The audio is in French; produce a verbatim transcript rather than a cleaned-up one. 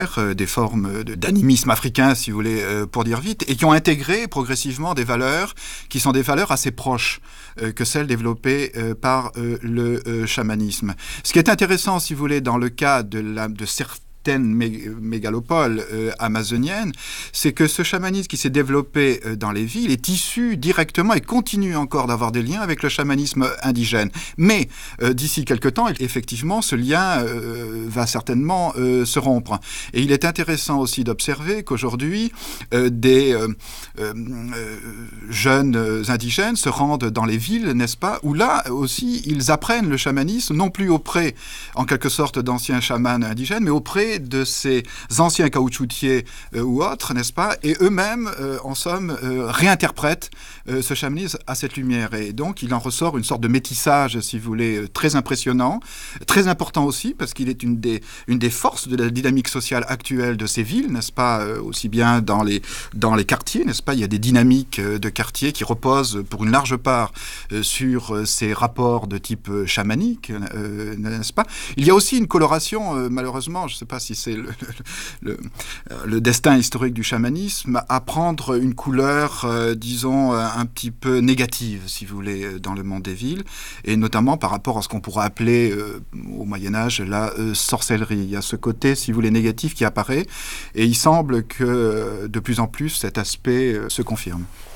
euh, des formes de- d'animisme africain, si vous voulez, euh, pour dire vite, et qui ont intégré progressivement des valeurs qui sont des valeurs assez proches euh, que celles développées euh, par euh, le euh, chamanisme. Ce qui est intéressant, si vous voulez, dans le cas de, la, de certains mé- mégalopoles euh, amazoniennes, c'est que ce chamanisme qui s'est développé euh, dans les villes est issu directement et continue encore d'avoir des liens avec le chamanisme indigène. Mais euh, d'ici quelque temps, effectivement, ce lien euh, va certainement euh, se rompre. Et il est intéressant aussi d'observer qu'aujourd'hui, euh, des euh, euh, euh, jeunes indigènes se rendent dans les villes, n'est-ce pas, où là aussi, ils apprennent le chamanisme, non plus auprès, en quelque sorte, d'anciens chamans indigènes, mais auprès de ces anciens caoutchoutiers euh, ou autres, n'est-ce pas, et eux-mêmes, euh, en somme, euh, réinterprètent euh, ce chamanisme à cette lumière. Et donc, il en ressort une sorte de métissage, si vous voulez, euh, très impressionnant, très important aussi, parce qu'il est une des, une des forces de la dynamique sociale actuelle de ces villes, n'est-ce pas, euh, aussi bien dans les, dans les quartiers, n'est-ce pas, il y a des dynamiques euh, de quartiers qui reposent pour une large part euh, sur euh, ces rapports de type euh, chamanique, euh, n'est-ce pas. Il y a aussi une coloration, euh, malheureusement, je ne sais pas si c'est le, le, le, le destin historique du chamanisme, à prendre une couleur, euh, disons, un petit peu négative, si vous voulez, dans le monde des villes, et notamment par rapport à ce qu'on pourrait appeler, euh, au Moyen-Âge, la euh, sorcellerie. Il y a ce côté, si vous voulez, négatif qui apparaît, et il semble que, euh, de plus en plus, cet aspect euh, se confirme.